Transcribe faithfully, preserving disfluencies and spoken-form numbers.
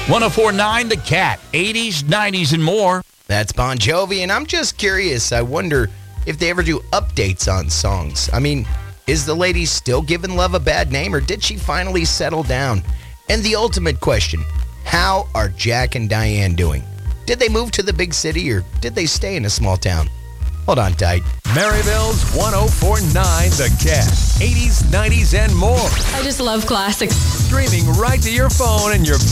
one oh four point nine The Cat, eighties, nineties, and more. That's Bon Jovi, and I'm just curious. I wonder if they ever do updates on songs. I mean, is the lady still giving love a bad name, or did she finally settle down? And the ultimate question, how are Jack and Diane doing? Did they move to the big city, or did they stay in a small town? Hold on tight. Maryville's one oh four point nine The Cat, eighties, nineties, and more. I just love classics. Streaming right to your phone and your